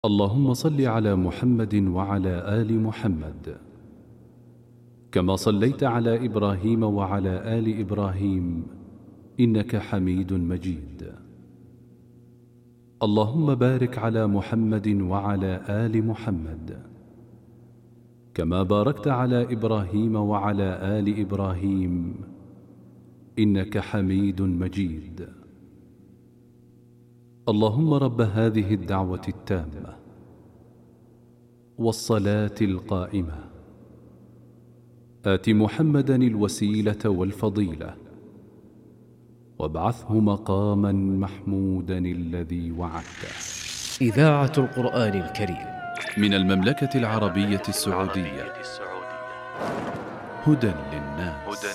اللهم صل على محمد وعلى آل محمد كما صليت على إبراهيم وعلى آل إبراهيم إنك حميد مجيد. اللهم بارك على محمد وعلى آل محمد كما باركت على إبراهيم وعلى آل إبراهيم إنك حميد مجيد. اللهم رب هذه الدعوة التامة والصلاة القائمة آت محمدا الوسيلة والفضيلة وابعثه مقاما محمودا الذي وعدته. إذاعة القرآن الكريم من المملكة العربية السعودية، هدى للناس.